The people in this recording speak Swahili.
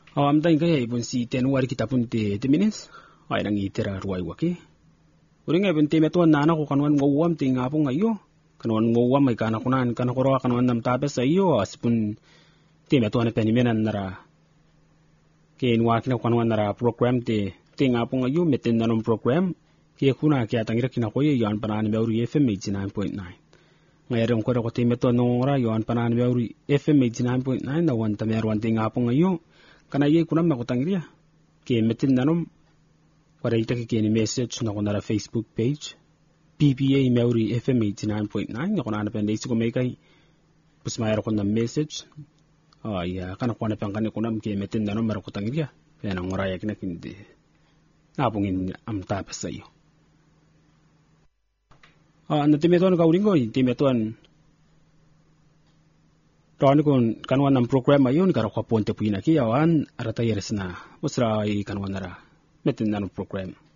Amda ingay ibon si tenuari kita pun te minutes. Ay nang itira ruay waki. Uring ibon te metuan nana ko kanuan ngawam te ngapong ayo. Kanuan ngawam ay kanakunan kanakura kanuan nam tapes ayo asipun te metuan penimenan nara. Kenwa kina kanuan nara program te ngapong ayo metin nanom program. Kaya kuna kaya tangira kinakoy yan panan meuri FM 89.9. Ngayon ko te metuan nongora yan panan meuri FM 89.9 na wan tameruan te ngapong ayo. Kana ye kuna makutangiria. Kaya metin nanom. Para ita kini message na kunara Facebook page. PPA Meuri FM 89.9. Na kuna na pende isi ko may kay. Pus mayroon ko na message. Kana kuna pang kanikunam kaya metin nanom marukutangiria. Kaya nang ngoraya kinakindi. Napungin am tapas sa iyo. Natimetuan ka uling ko. Timetuan. Rani kon kanuan ng program ayon karakwa ponte po inaki awan aratayeres na usra ay kanuan nara metin na ng program.